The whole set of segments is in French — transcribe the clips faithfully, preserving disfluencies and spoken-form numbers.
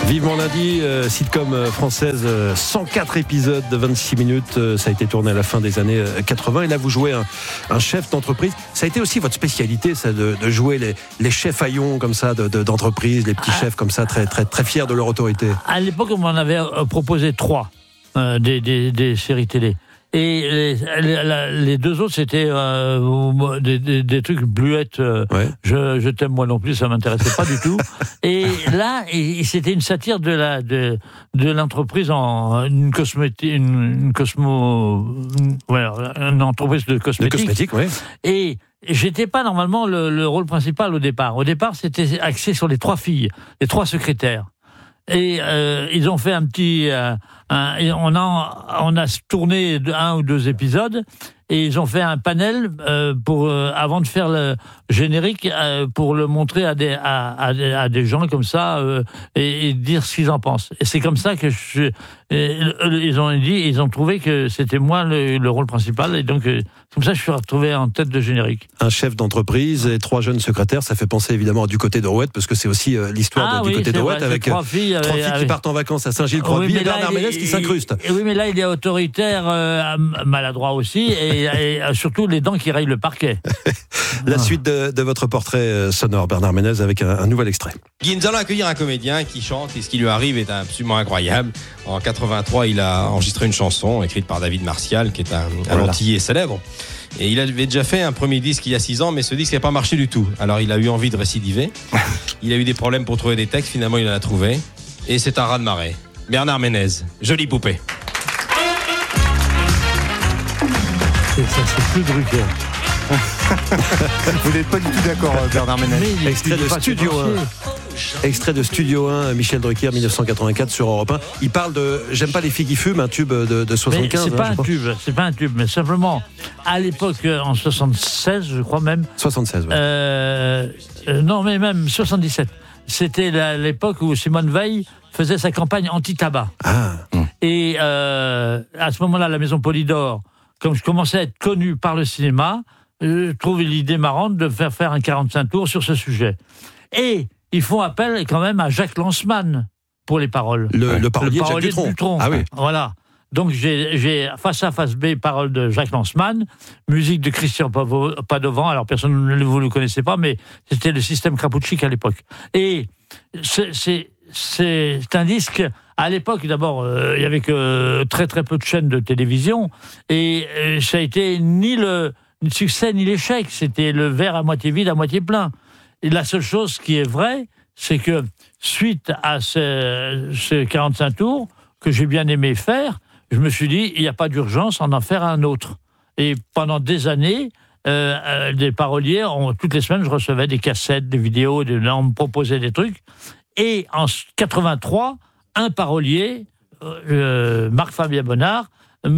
Vivement lundi, euh, sitcom euh, française, euh, cent quatre épisodes de vingt-six minutes. Euh, ça a été tourné à la fin des années euh, quatre-vingts. Et là, vous jouez un, un chef d'entreprise. Ça a été aussi votre spécialité, ça, de, de jouer les, les chefs haillons comme ça de, de, d'entreprise, les petits ah. chefs comme ça, très, très, très fiers de leur autorité. À l'époque, on m'en avait proposé trois euh, des, des, des séries télé. Et les, les, les deux autres, c'était euh, des, des, des trucs bluettes. Euh, ouais. je, je t'aime moi non plus, ça m'intéressait pas du tout. Et là, et, c'était une satire de la de, de l'entreprise en une cosmétique, une, une cosmo, une, ouais, une entreprise de cosmétiques. De cosmétiques, oui. Et j'étais pas normalement le, le rôle principal au départ. Au départ, c'était axé sur les trois filles, les trois secrétaires. Et euh, ils ont fait un petit, euh, un, on a on a tourné un ou deux épisodes et ils ont fait un panel euh, pour euh, avant de faire le générique euh, pour le montrer à des à, à, à des gens comme ça euh, et, et dire ce qu'ils en pensent. Et c'est comme ça que je, et, ils ont dit, ils ont trouvé que c'était moi le, le rôle principal et donc euh, comme ça je suis retrouvé en tête de générique. Un chef d'entreprise et trois jeunes secrétaires, ça fait penser évidemment du côté d'Arouette parce que c'est aussi euh, l'histoire ah, de, du oui, côté d'Arouette vrai, avec trois filles, trois filles avec, qui partent en vacances à Saint-Gilles-Croix-de-Vie oui, et Bernard Ménez qui s'incruste. Oui, mais là il est autoritaire, euh, maladroit aussi et, et, et surtout les dents qui rayent le parquet. La suite de, de votre portrait sonore, Bernard Ménez, avec un, un nouvel extrait. Nous allons accueillir un comédien qui chante et ce qui lui arrive est absolument incroyable. En quatre-vingt-trois, il a enregistré une chanson écrite par David Martial, qui est un, un voilà. Antillais célèbre. Et il avait déjà fait un premier disque il y a six ans, mais ce disque n'a pas marché du tout. Alors il a eu envie de récidiver. Il a eu des problèmes pour trouver des textes, finalement il en a trouvé. Et c'est un raz-de-marée. Bernard Ménez, Jolie poupée. Et ça, c'est plus Drucker. Vous n'êtes pas du tout d'accord, Bernard Ménez. Extrait de Studio un. Extrait de Studio un, Michel Drucker, dix-neuf cent quatre-vingt-quatre sur Europe un. Il parle de J'aime pas les filles qui fument, un tube de, de soixante-quinze. Mais c'est pas hein, un tube, c'est pas un tube, mais simplement, à l'époque, en soixante-seize, je crois même. soixante-seize, oui. Euh, euh, non, mais même soixante-dix-sept. C'était la, l'époque où Simone Veil faisait sa campagne anti-tabac. Ah. Et euh, à ce moment-là, la Maison Polydor, comme je commençais à être connu par le cinéma, je trouve l'idée marrante de faire faire un quarante-cinq tours sur ce sujet. Et ils font appel quand même à Jacques Lanzmann pour les paroles. Le, ouais. le parolier, le parolier Jacques de Dutronc. Ah oui. Voilà. Donc j'ai, j'ai face A, face B, paroles de Jacques Lanzmann, musique de Christian Padovan. Alors personne ne vous le connaissez pas, mais c'était le système Krapoutchik à l'époque. Et c'est, c'est, c'est un disque. À l'époque, d'abord, euh, il y avait que très très peu de chaînes de télévision, et euh, ça a été ni le succès ni l'échec. C'était le verre à moitié vide, à moitié plein. Et la seule chose qui est vraie, c'est que suite à ce, ce quarante-cinq tours que j'ai bien aimé faire, je me suis dit, il n'y a pas d'urgence à en faire un autre. Et pendant des années, euh, euh, des paroliers, on, toutes les semaines, je recevais des cassettes, des vidéos, des, on me proposait des trucs. Et en quatre-vingt-trois, un parolier, euh, Marc-Fabien Bonnard,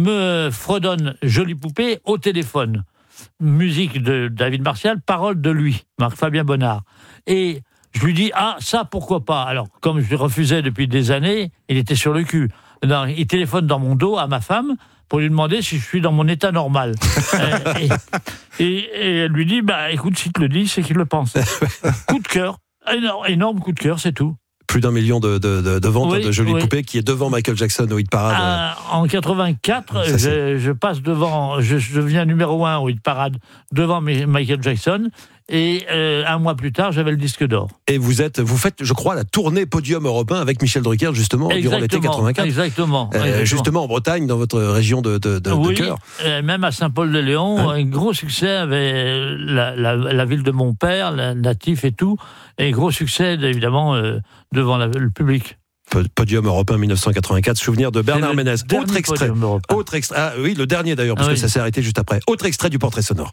me fredonne Jolie poupée au téléphone. Musique de David Martial, parole de lui, Marc-Fabien Bonnard. Et je lui dis, ah, ça, pourquoi pas? Alors, comme je refusais depuis des années, il était sur le cul. Non, il téléphone dans mon dos à ma femme pour lui demander si je suis dans mon état normal. et, et, et elle lui dit, bah, écoute, si tu le dis, c'est qu'il le pense. Coup de cœur, énorme, énorme coup de cœur, c'est tout. Plus d'un million de, de, de, de ventes oui, de Jolie oui. poupée qui est devant Michael Jackson au hit parade. Ah, en quatre-vingt-quatre, je, je passe devant, je, je deviens numéro un au hit parade devant Michael Jackson. Et euh, un mois plus tard, j'avais le disque d'or. Et vous êtes, vous faites, je crois, la tournée podium européen avec Michel Drucker justement exactement, durant l'été quatre-vingt-quatre. Exactement, euh, exactement. Justement en Bretagne, dans votre région de, de, de, oui, de cœur. Euh, même à Saint-Paul-de-Léon, hein? Un gros succès avec la, la, la ville de mon père, la natif et tout, et gros succès évidemment euh, devant la, le public. Podium européen dix-neuf cent quatre-vingt-quatre, souvenir de Bernard Ménez. Autre extrait. Autre extrait. Ah oui, le dernier d'ailleurs, parce ah, que oui. ça s'est arrêté juste après. Autre extrait du portrait sonore.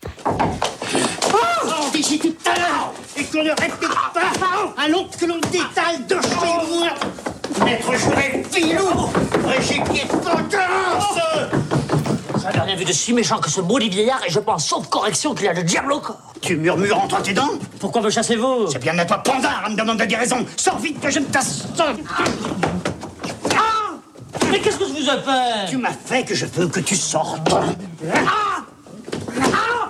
J'ai tout à l'heure et qu'on ne répète pas alors que l'on détale de chez moi. Maître juré filou, j'ai pied de potence. J'avais rien vu de si méchant que ce maudit vieillard et je pense sauf correction qu'il a le diable au corps. Tu murmures entre tes dents? Pourquoi me chassez-vous? C'est bien à toi, Pandare, à me demander des raisons. Sors vite que je ne t'assomme. Ah! Mais qu'est-ce que je vous ai fait? Tu m'as fait que je veux que tu sortes. Ah! Ah! Mon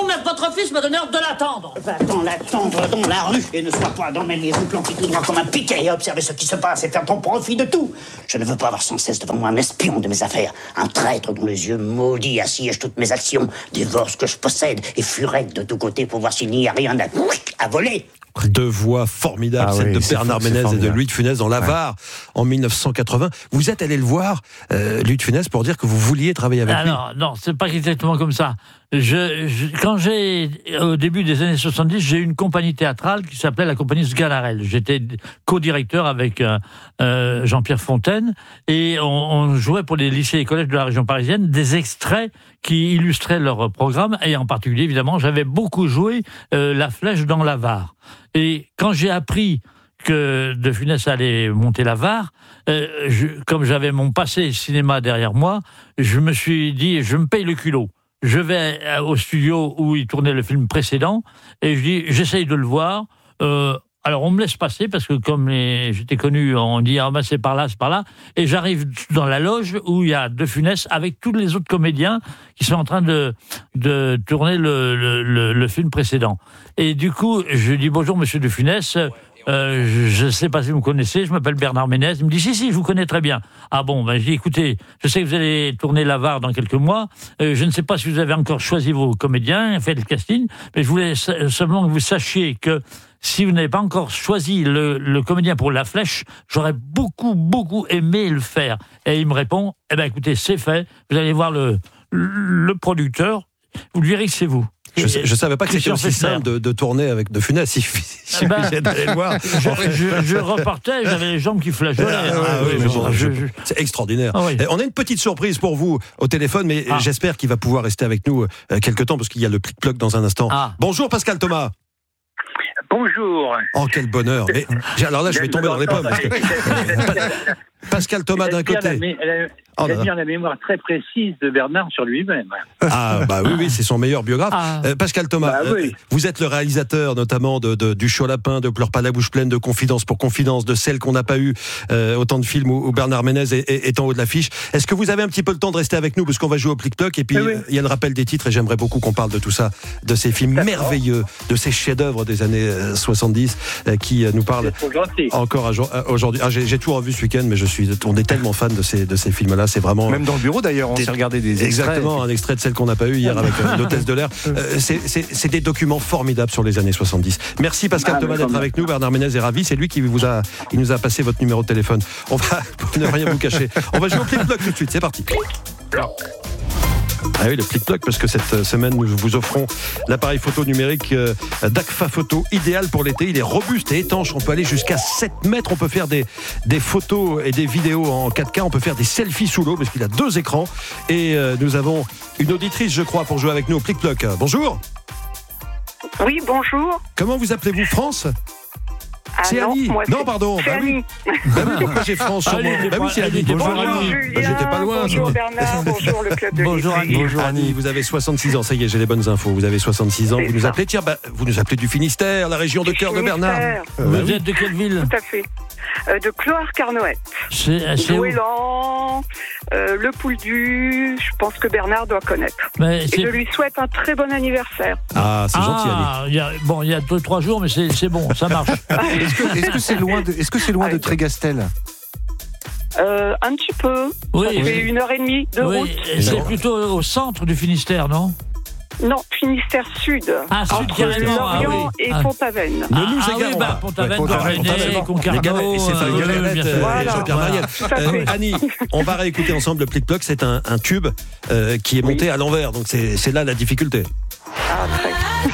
mais votre fils m'a donné ordre de l'attendre. Va-t'en l'attendre dans la rue et ne sois pas dans mes maisons planté tout droit comme un piquet et observer ce qui se passe et faire ton profit de tout. Je ne veux pas avoir sans cesse devant moi un espion de mes affaires, un traître dont les yeux maudits assiègent toutes mes actions, dévore ce que je possède et furette de tous côtés pour voir s'il n'y a rien à, à voler. Deux voix formidables, Ah celle oui, de c'est Bernard fort, c'est Ménez et de formidable. Louis de Funès dans l'Avare en mille neuf cent quatre-vingts. Vous êtes allé le voir, euh, Louis de Funès, pour dire que vous vouliez travailler avec Ah lui. non, non, c'est pas exactement comme ça. Je, je- quand j'ai, au début des années soixante-dix, j'ai eu une compagnie théâtrale qui s'appelait la compagnie Sganarelle. J'étais co-directeur avec euh, euh, Jean-Pierre Fontaine et on, on jouait pour les lycées et collèges de la région parisienne des extraits qui illustraient leur programme et en particulier, évidemment, j'avais beaucoup joué euh, La Flèche dans l'Avare. Et quand j'ai appris que De Funès allait monter l'Avare, euh, je, comme j'avais mon passé cinéma derrière moi, je me suis dit, je me paye le culot. Je vais euh, au studio où il tournait le film précédent et je dis, j'essaye de le voir. Euh, alors on me laisse passer parce que comme les, j'étais connu, on dit ah ben c'est par là, c'est par là. Et j'arrive dans la loge où il y a De Funès avec tous les autres comédiens qui sont en train de de tourner le le, le, le film précédent. Et du coup je dis bonjour Monsieur De Funès. Euh, je ne sais pas si vous me connaissez, je m'appelle Bernard Ménez. Il me dit, si, si, je vous connais très bien. Ah bon, ben, je dis, écoutez, je sais que vous allez tourner l'Avare dans quelques mois. Euh, je ne sais pas si vous avez encore choisi vos comédiens, fait le casting, mais je voulais simplement que vous sachiez que si vous n'avez pas encore choisi le, le comédien pour La Flèche, j'aurais beaucoup, beaucoup aimé le faire. Et il me répond, eh ben, écoutez, c'est fait. Vous allez voir le, le producteur. Vous lui direz que c'est vous. Je ne savais pas que c'était aussi simple de, de tourner avec De Funès. Il suffisait ben, d'aller le voir. Je, je, je repartais, j'avais les jambes qui flageolaient. Ah, ah, oui, Je- bon, je- je- je- C'est extraordinaire. Ah oui. Et on a une petite surprise pour vous au téléphone, mais Ah. j'espère qu'il va pouvoir rester avec nous euh, quelque temps parce qu'il y a le plic-ploc dans un instant. Ah. Bonjour Pascal Thomas. Bonjour. Oh, quel bonheur. Mais, alors là, je vais tomber dans les pommes. Parce que, Pascal Thomas d'un côté. Elle a, Oh elle a là bien la mémoire très précise de Bernard sur lui-même. Ah, bah oui, oui, c'est son meilleur biographe. Ah. Euh, Pascal Thomas, Bah oui. euh, vous êtes le réalisateur notamment de, de, du Chaud Lapin, de Pleure pas la bouche pleine, de Confidence pour Confidence, de Celle qu'on n'a pas eu, euh, autant de films où, où Bernard Ménez est, est, est en haut de l'affiche. Est-ce que vous avez un petit peu le temps de rester avec nous parce qu'on va jouer au plic-ploc et puis il Oui, oui. euh, y a le rappel des titres et j'aimerais beaucoup qu'on parle de tout ça, de ces films merveilleux, de ces chefs-d'œuvre des années euh, soixante-dix euh, qui euh, nous parlent C'est trop gentil. encore à jour- à aujourd'hui. Ah, j'ai, j'ai tout revu ce week-end, mais je suis, on est tellement fan de ces, de ces films-là, c'est vraiment. Même dans le bureau d'ailleurs, on Des- s'est regardé des extraits. Exactement, un extrait de Celle qu'on n'a pas eu hier avec euh, l'hôtesse de l'air. Euh, c'est, c'est, c'est des documents formidables sur les années soixante-dix. Merci Pascal Ah, Thomas mais d'être comme- avec nous. Bernard Ménez est ravi. C'est lui qui vous a, il nous a passé votre numéro de téléphone. On va, pour ne rien vous cacher, on va jouer au plic-ploc tout de suite. C'est parti. Ah oui, le plic-ploc, parce que cette semaine, nous vous offrons l'appareil photo numérique euh, d'Agfa Photo, idéal pour l'été. Il est robuste et étanche. On peut aller jusqu'à sept mètres. On peut faire des, des photos et des vidéos en quatre K. On peut faire des selfies sous l'eau, parce qu'il a deux écrans. Et euh, nous avons une auditrice, je crois, pour jouer avec nous au plic-ploc. Bonjour. Oui, bonjour. Comment vous appelez-vous, France? Ah C'est non, Annie. moi, Non, c'est- pardon. C'est Bah oui. Annie. Bah oui, pourquoi j'ai France sur Ah, moi? elle était Bah oui, pas- c'est elle Annie. était pas Bonjour loin. Annie. Julien, Bah, j'étais pas loin. bonjour Bernard, bonjour le club de Bonjour l'été. Annie. Bonjour Annie, vous avez soixante-six ans, ça y est, j'ai les bonnes infos. Vous avez soixante-six ans, C'est vous nous ça. appelez, tiens, bah, vous nous appelez du Finistère, la région de Du cœur de Bernard. Finistère, Vous êtes de quelle ville? Tout à fait. Euh, de Cloire-Carnoët. C'est, c'est où? Douélan, euh, le Pouldu, je pense que Bernard doit connaître. Mais Et c'est- je lui souhaite un très bon anniversaire. Ah, c'est gentil Annie. Ah, il y a, bon, il y a deux, trois jours, mais c'est, c'est bon, ça marche. Est-ce que est-ce que c'est loin de, est-ce que c'est loin de Trégastel? Euh, un petit peu. Oui, Ça fait oui. une heure et demie de Oui, route. et c'est plutôt au centre du Finistère, non? Non, Finistère Sud. Ah, Sud, Entre carrément, ah Lorient oui. et Ah. Pont-Aven. Ne Ah, nous ah oui, égarons bah, pas. Pont-Aven, Ouais, Pont-Aven, Douarnenez, Pont-Aven. Concarneau. Les galettes, c'est ça, les euh, galettes, bien sûr. euh, Voilà. Jean-Pierre Mariel. Tout à Euh, fait. Annie, on va réécouter ensemble le plic-ploc, c'est un, un tube euh, qui est monté à l'envers, donc c'est, c'est là la difficulté. Ah, très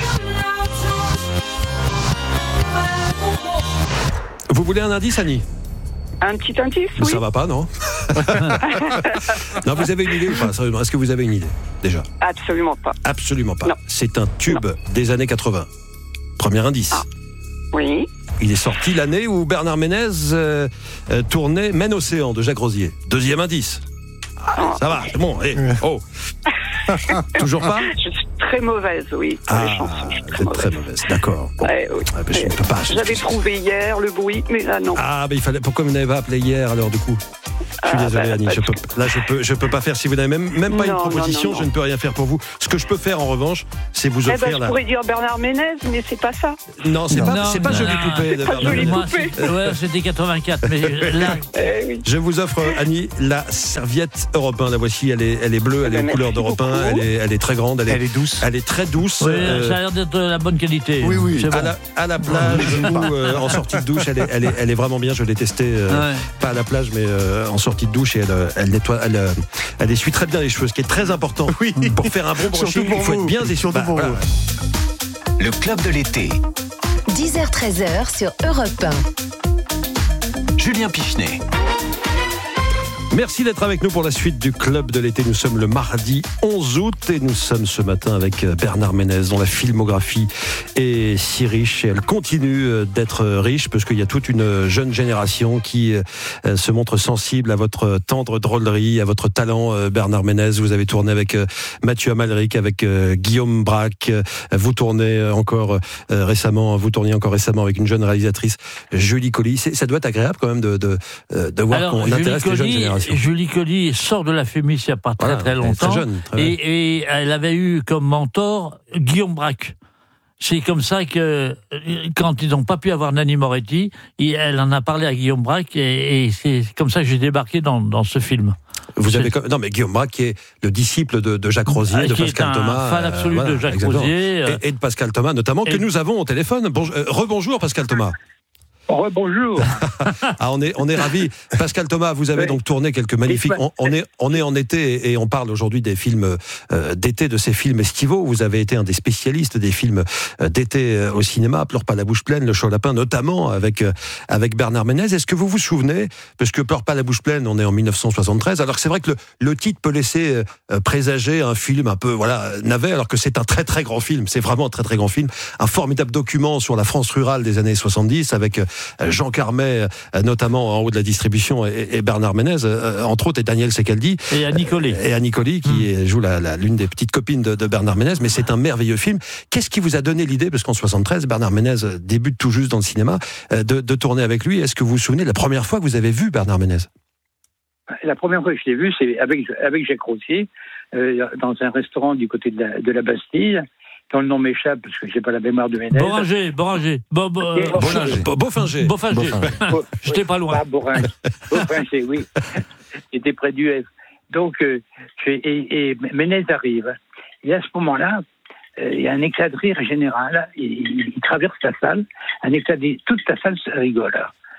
Vous voulez un indice, Annie? Un petit indice, oui. Ça va pas, non? Non, vous avez une idée ou pas? Sérieusement, est-ce que vous avez une idée, déjà? Absolument pas. Absolument pas. Non. C'est un tube des années quatre-vingts. Premier indice. Ah. Oui. Il est sorti l'année où Bernard Ménez euh, euh, tournait Maine Océan de Jacques Rosier. Deuxième indice. Ah, ça va, c'est bon. Eh, oh. Toujours pas? Je suis très mauvaise, oui, pour les Ah, chansons. Je suis vous très êtes mauvaise. très mauvaise. D'accord. Bon. Ouais, oui. Ah, ben, je ne peux pas. je- J'avais trouvé hier le bruit, mais là non. Ah, mais il fallait. Pourquoi vous n'avez pas appelé hier alors du coup? Je suis Ah, désolé, bah, Annie. bah, Je peux, là, je peux, je peux pas faire. Si vous n'avez même, même pas Non, une proposition, non, non, je ne peux rien faire pour vous. Ce que je peux faire, en revanche, c'est vous Eh ben, offrir je la. pourrais dire Bernard Ménez, mais c'est pas ça. Non, c'est Non, pas, c'est pas non, Jolie non, Poupée de pas Bernard Jolie Ménez. Moi, Poupée. c'est- ouais, c'était quatre-vingt-quatre, mais là, Eh oui. Je vous offre, Annie, la serviette Europe un. La voici, elle est, elle est bleue, elle est ben, aux couleurs merci d'Europe un, beaucoup. elle est, elle est très grande, elle est, Elle est douce. elle est très douce. oui, euh, ça a l'air d'être de la bonne qualité. Oui, oui. C'est bon. à, la, à la plage ou euh, en sortie de douche, elle est, elle est, elle est vraiment bien. Je l'ai testée, euh, Ouais. pas à la plage, mais euh, en sortie de douche, et elle, euh, elle nettoie, elle, euh, elle essuie très bien les cheveux, ce qui est très important. Oui. Pour faire un bon brushing, Surtout pour il faut vous. être bien essuie. Surtout pour vous. Le club de l'été. dix heures treize heures sur Europe un. Julien Pichenet. Merci d'être avec nous pour la suite du Club de l'été. Nous sommes le mardi onze août et nous sommes ce matin avec Bernard Ménez, dont la filmographie est si riche et elle continue d'être riche parce qu'il y a toute une jeune génération qui se montre sensible à votre tendre drôlerie, à votre talent, Bernard Ménez. Vous avez tourné avec Mathieu Amalric, avec Guillaume Braque. Vous tournez encore récemment, vous tourniez encore récemment avec une jeune réalisatrice, Julie Colli. C'est, ça doit être agréable quand même de, de, de voir Alors, qu'on Julie intéresse les jeunes Colli, générations. Julie Colli sort de la Fémis il n'y a pas très Voilà, très elle est longtemps. très jeune, très et, et elle avait eu comme mentor Guillaume Braque. C'est comme ça que, quand ils n'ont pas pu avoir Nanni Moretti, elle en a parlé à Guillaume Braque et, et c'est comme ça que j'ai débarqué dans, dans ce film. Vous avez comme... Non, mais Guillaume Braque, qui est le disciple de, de Jacques Rosier, Ah, de qui Pascal est un Thomas. fan absolu euh, de Jacques exactement. Rosier. euh, Et, et de Pascal Thomas, notamment, que et- nous avons au téléphone. Bonjour, euh, rebonjour, Pascal Thomas. Rebonjour. Ah, on est, on est ravis. Pascal Thomas, vous avez Oui. donc tourné quelques magnifiques. On, on est, on est en été et on parle aujourd'hui des films euh, d'été, de ces films estivaux. Vous avez été un des spécialistes des films euh, d'été euh, au cinéma. Pleure pas la bouche pleine, Le Chaud Lapin, notamment avec euh, avec Bernard Ménez. Est-ce que vous vous souvenez, parce que Pleure pas la bouche pleine, on est en dix-neuf cent soixante-treize. Alors que c'est vrai que le, le titre peut laisser euh, présager un film un peu voilà navet, alors que c'est un très très grand film. C'est vraiment un très très grand film, un formidable document sur la France rurale des années soixante-dix avec euh, Jean Carmet, euh, notamment en haut de la distribution, et, et Bernard Ménez, euh, entre autres, et Daniel Secaldi. Et à Nicolet. Et à Nicoli, qui Mm. est- joue la, la- l'une des petites copines de, de Bernard Ménez. Mais c'est un merveilleux film. Qu'est-ce qui vous a donné l'idée, parce qu'en soixante-treize, Bernard Ménez débute tout juste dans le cinéma, euh, de, de tourner avec lui. Est-ce que vous vous souvenez de la première fois que vous avez vu Bernard Ménez? La première fois que je l'ai vu, c'est avec, avec Jacques Rosier, euh, dans un restaurant du côté de la, de la Bastille, dont le nom m'échappe parce que je n'ai pas la mémoire de Ménez. Boranger, Boranger. Bo, bo, Ok. euh, Bo- Beaufinger. Beaufinger. Bo- J'étais pas loin. Ah, Borin. Borin, c'est oui. J'étais près du F. Donc, euh, je- et, et Ménez arrive. Et à ce moment-là, euh, il y a un éclat de rire général. Il, il traverse la salle. Un éclat de toute la salle se rigole.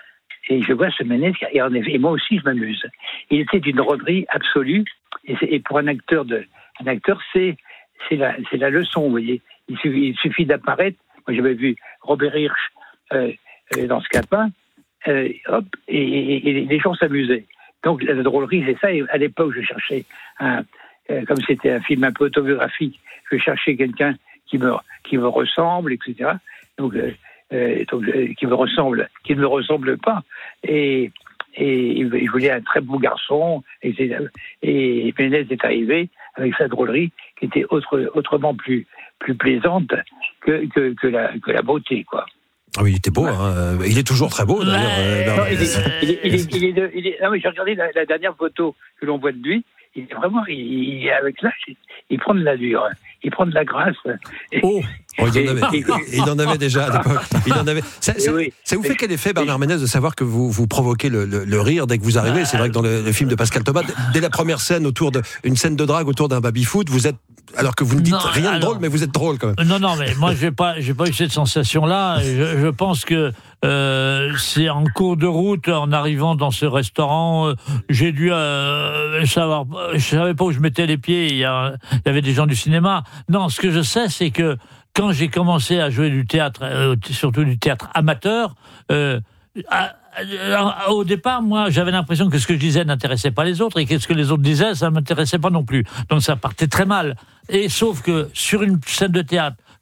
Et je vois ce Ménez, et, en effet, et moi aussi, je m'amuse. Il était d'une drôlerie absolue. Et, c'est- et pour un acteur, de, un acteur, c'est c'est la, c'est la leçon, vous voyez. Il suffit, il suffit d'apparaître. Moi, j'avais vu Robert Hirsch euh, euh, dans Scapin, euh, hop, et, et- et les gens s'amusaient. Donc, la drôlerie, c'est ça. Et à l'époque, je cherchais, un, euh, comme c'était un film un peu autobiographique, je cherchais quelqu'un qui me, qui me ressemble, et cetera. Donc, euh, euh, donc euh, qui me ressemble, qui ne me ressemble pas. Et, et il il voulait un très beau garçon. Et, c'est- et Ménez est arrivé avec sa drôlerie qui était autre, autrement plus, plus plaisante que, que, que, la, que la beauté, quoi. Ah oui, il était beau. Hein. Il est toujours très beau, d'ailleurs. Ouais. euh, Non, Bernard il Ménez. est, il est, il est, il est de- il est- non, mais j'ai regardé la, la dernière photo que l'on voit de lui. Il est vraiment, il, il est avec l'âge, il, il prend de l'allure, il prend de la grâce. Et- Oh, Oh, il, en Et- avait, et- il en avait déjà à l'époque. Il en avait. Ça, ça- Et oui. ça vous fait quel effet, Bernard Ménez, de savoir que vous, vous provoquez le, le- le rire dès que vous arrivez? C'est vrai que dans le, le film de Pascal Thomas, d- dès la première scène, autour de, une scène de drague autour d'un baby-foot, vous êtes, alors que vous ne dites Non, rien de alors- drôle, mais vous êtes drôle quand même. non, non, mais moi, j'ai pas, j'ai pas eu cette sensation-là. Je, je pense que euh, c'est en cours de route, en arrivant dans ce restaurant, euh, j'ai dû euh, savoir. Je savais pas où je mettais les pieds. Il y, a- il y avait des gens du cinéma. Non, ce que je sais, c'est que quand j'ai commencé à jouer du théâtre, euh, surtout du théâtre amateur, euh, à- à- au départ, moi, j'avais l'impression que ce que je disais n'intéressait pas les autres et que ce que les autres disaient, ça ne m'intéressait pas non plus. Donc ça partait très mal. Et sauf que sur une scène de théâtre,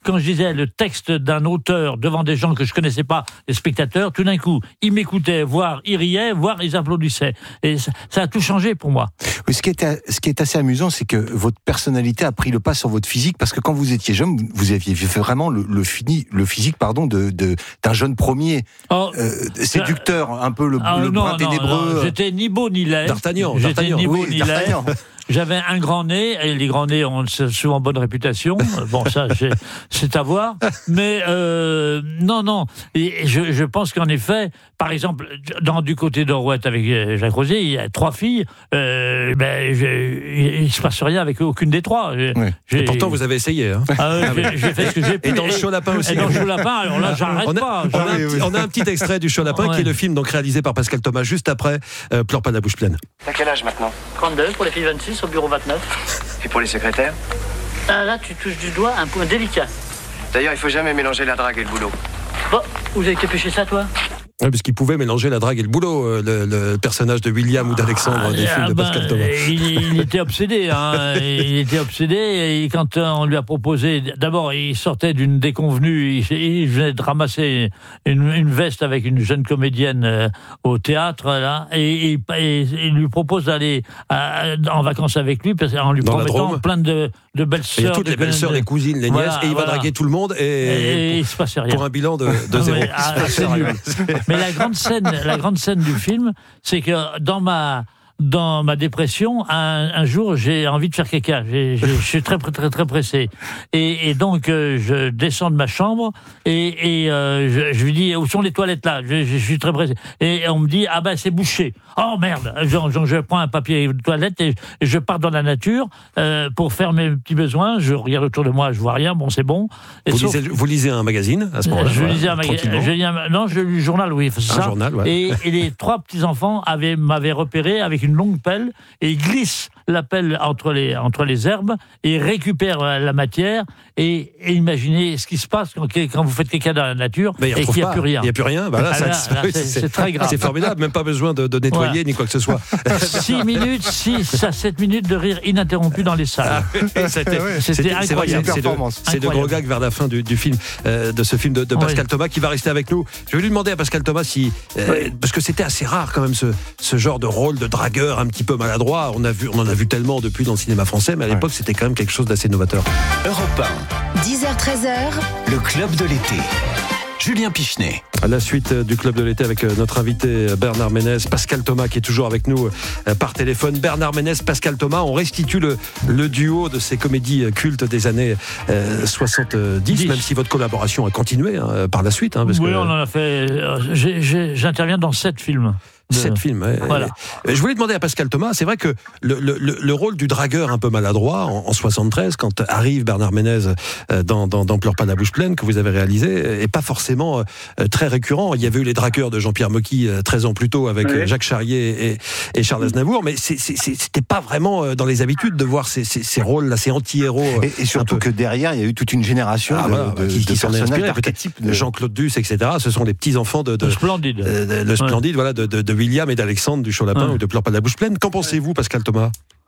quand je disais le texte d'un auteur devant des gens que je connaissais pas, des spectateurs, tout d'un coup, ils m'écoutaient, voire ils riaient, voire ils applaudissaient. Et ça, ça a tout changé pour moi. Oui, ce qui est, ce qui est assez amusant, c'est que votre personnalité a pris le pas sur votre physique, parce que quand vous étiez jeune, vous aviez fait vraiment le, le, fini, le physique pardon, de, de, d'un jeune premier, oh, euh, séducteur, un peu le, ah, le non, bras ténébreux. Non, j'étais ni beau ni laid. D'Artagnan. J'étais D'Artagnan. ni beau Oui, ni D'Artagnan. laid. J'avais un grand nez, et les grands nez ont souvent bonne réputation. Bon, ça, j'ai, c'est à voir. Mais euh, non, non. Et je, je pense qu'en effet, par exemple, dans du côté d'Orouette avec Jacques Rosier, il y a trois filles. Euh, ben, je, il ne se passe rien avec aucune des trois. Oui. Et pourtant, vous avez essayé. Hein. Ah, euh, j'ai, j'ai fait ce que j'ai pu. Et dans le Chaud Lapin aussi. Et dans le Chaud Lapin, alors là, j'arrête on a, pas. On a, un petit, on a un petit extrait du Chaud Lapin, ouais. qui est le film donc réalisé par Pascal Thomas juste après euh, Pleure pas de la bouche pleine. T'as quel âge maintenant? trente-deux pour les filles, vingt-six au bureau vingt-neuf. Et pour les secrétaires? Ah, là, tu touches du doigt un point délicat. D'ailleurs, il faut jamais mélanger la drague et le boulot. Bon, où avez été pêcher ça, toi? Oui, parce qu'il pouvait mélanger la drague et le boulot, euh, le, le personnage de William ou d'Alexandre ah, des films ah, de ben, Pascal Thomas. Il, il était obsédé, hein. Il était obsédé, et quand on lui a proposé, d'abord, il sortait d'une déconvenue, il, il venait de ramasser une, une veste avec une jeune comédienne euh, au théâtre, là, et, et, et il lui propose d'aller à, en vacances avec lui, parce, en lui Dans la promettant Drôme. plein de, de belles Il y a sœurs. toutes les belles sœurs, les cousines, les nièces, Voilà, et il va voilà. draguer tout le monde, et, Et pour, il se passait rien. pour un bilan de, de zéro. Mais, ah, c'est nul. Mais la grande scène, la grande scène du film, c'est que dans ma dans ma dépression, un, un jour, j'ai envie de faire caca. J'ai, j'ai, je suis très très très, très pressé. Et, et donc, euh, je descends de ma chambre et, et euh, je, je lui dis, où sont les toilettes là? je, je suis très pressé. Et on me dit, ah ben c'est bouché. Oh merde. Donc je, je prends un papier de toilette et, et je pars dans la nature euh, pour faire mes petits besoins. Je regarde autour de moi, je vois rien. Bon, c'est bon. Et Vous, sauf, lisez, vous lisez un magazine à ce moment-là? je voilà, lisais un magazine. Je lis un, non, je lis le journal, oui. C'est un ça. journal, ouais. Et, et les trois petits enfants avaient m'avaient repéré avec une longue pelle et ils glissent la pelle entre les entre les herbes et récupèrent la matière. Et, et imaginez ce qui se passe quand, quand vous faites caca dans la nature Mais et qu'il n'y a plus rien. Il n'y a plus rien. Bah là, Ah, ça, là, ça, là, oui, c'est, c'est très grave. C'est formidable. Même pas besoin de, de nettoyer Voilà. ni quoi que ce soit. six minutes, six à sept minutes de rire ininterrompu dans les salles. Ah, oui, c'était, C'était c'était- c'est vrai, incroyable. c'est, c'est de, c'est de gros gags vers la fin du, du film, euh, de ce film de, de Pascal Oui. Thomas qui va rester avec nous. Je vais lui demander à Pascal Thomas si, euh, parce que c'était assez rare quand même ce, ce genre de rôle de dragueur un petit peu maladroit. On a vu, on en a vu tellement depuis dans le cinéma français, mais à l'époque c'était quand même quelque chose d'assez novateur. Europe un, dix heures treize heures, le club de l'été. Julien Pichenet. À la suite du Club de l'été avec notre invité Bernard Ménez, Pascal Thomas qui est toujours avec nous par téléphone. Bernard Ménez, Pascal Thomas, on restitue le, le duo de ces comédies cultes des années euh, soixante-dix, dix. même si votre collaboration a continué hein, par la suite. Hein, parce Oui, que... on en a fait. euh, j'ai, j'ai, j'interviens dans sept films. De... Sept films. Ouais. Voilà. Et je voulais demander à Pascal Thomas, c'est vrai que le, le, le rôle du dragueur un peu maladroit en, en soixante-treize, quand arrive Bernard Ménez dans, dans, dans Pleure pas de la bouche pleine, que vous avez réalisé, est pas forcément euh, très récurrent. Il y avait eu Les Dragueurs de Jean-Pierre Mocky euh, treize ans plus tôt avec Oui. euh, Jacques Charrier et, et Charles Aznavour, mais c'est, c'est, c'est, c'était pas vraiment euh, dans les habitudes de voir ces, ces, ces rôles-là, ces anti-héros. euh, Et, et surtout que derrière, il y a eu toute une génération Ah, de, voilà, de, qui, qui de s'en est personnages inspiré, d'archétypes. peut-être de- Jean-Claude Duss, et cetera. Ce sont les petits enfants de, de, Le Splendide. euh, de- le Splendide, voilà, de, de, de William et d'Alexandre du Chaud Lapin Ouais. ou de Pleure pas de la bouche pleine. Qu'en pensez-vous, Pascal Thomas?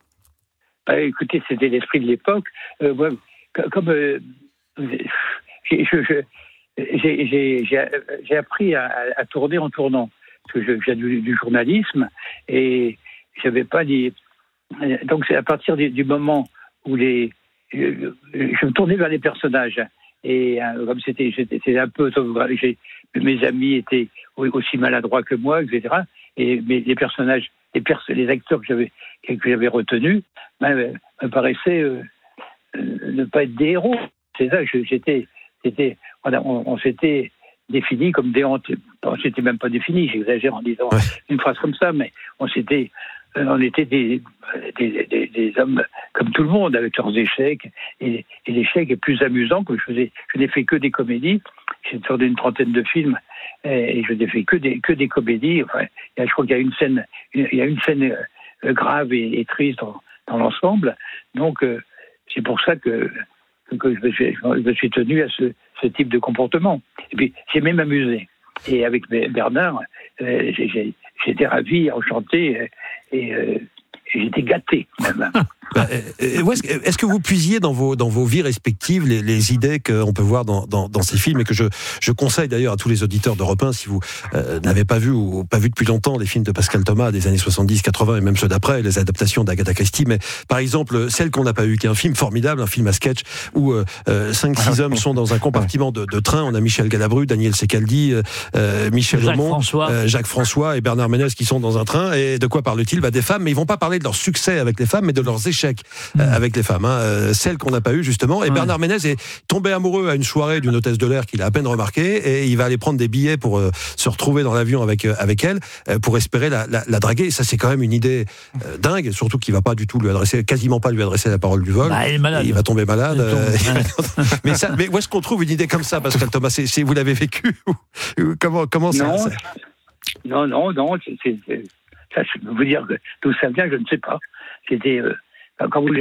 Ah, écoutez, c'était l'esprit de l'époque. Euh, moi, co- comme euh, j'ai, je- je- j'ai, j'ai, j'ai, j'ai appris à, à tourner en tournant, parce que je viens du, du journalisme et j'avais pas les. Donc c'est à partir du, du moment où les, je, je me tournais vers les personnages et euh, comme c'était, c'était, c'était un peu autobiographique, j'ai- mes amis étaient aussi maladroits que moi, et cetera. Et mais les personnages, les, pers- les acteurs que j'avais que j'avais retenus, ben, euh, me paraissaient euh, euh, ne pas être des héros. C'est ça que je- j'étais, j'étais, on, a- on, on s'était définis comme des hantes. On s'était même pas définis, j'exagère en disant Ouais. une phrase comme ça, mais on s'était, euh, on était des, des, des, des hommes comme tout le monde, avec leurs échecs. Et, et l'échec est plus amusant que je faisais. Je n'ai fait que des comédies. J'ai tourné une trentaine de films et je n'ai fait que des que des comédies. Enfin, il y a- je crois qu'il y a une scène, il y a une scène euh, grave et, et triste dans, dans l'ensemble. Donc euh, c'est pour ça que que je me suis, je me suis tenu à ce, ce type de comportement. Et puis j'ai même amusé. Et avec Bernard, euh, j'ai, j'ai, j'étais ravi, enchanté, euh, et, euh, et j'étais gâté même. Bah, est-ce, est-ce que vous puisiez dans vos, dans vos vies respectives les, les idées qu'on peut voir dans, dans, dans ces films et que je, je conseille d'ailleurs à tous les auditeurs d'Europe un, si vous euh, n'avez pas vu ou pas vu depuis longtemps les films de Pascal Thomas des années soixante-dix, quatre-vingts et même ceux d'après, les adaptations d'Agatha Christie, mais par exemple, Celle qu'on n'a pas eu, qui est un film formidable, un film à sketch où euh, cinq six hommes sont dans un compartiment de, de train. On a Michel Galabru, Daniel Secaldi, euh, Michel Jacques Aumont, François. Euh, Jacques François et Bernard Ménez qui sont dans un train. Et de quoi parle-t-il? Bah, des femmes, mais ils vont pas parler de leur succès avec les femmes, mais de leurs échecs mmh. euh, avec les femmes. Hein. Euh, celle qu'on n'a pas eu justement. Et ouais. Bernard Ménez est tombé amoureux à une soirée d'une hôtesse de l'air qu'il a à peine remarqué, et il va aller prendre des billets pour euh, se retrouver dans l'avion avec euh, avec elle, euh, pour espérer la, la, la draguer. Et ça, c'est quand même une idée euh, dingue, surtout qu'il va pas du tout lui adresser, quasiment pas lui adresser la parole du vol. Bah, il est malade. Il va tomber malade. Il tombe, euh, ouais. mais ça, mais où est-ce qu'on trouve une idée comme ça, Pascal Thomas? C'est, c'est, vous l'avez vécu ou, ou, comment comment ça? Non, ça... non, non, non. C'est, c'est, ça, je peux vous dire que d'où ça vient, je ne sais pas. C'était euh, quand vous